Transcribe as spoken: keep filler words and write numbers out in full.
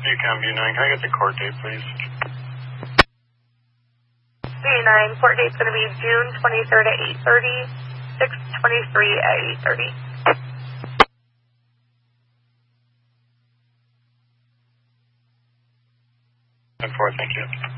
Buchan, V nine, can I get the court date, please? V nine, court date's going to be June twenty-third at eight thirty, six twenty-three at eight thirty. ten four, thank you.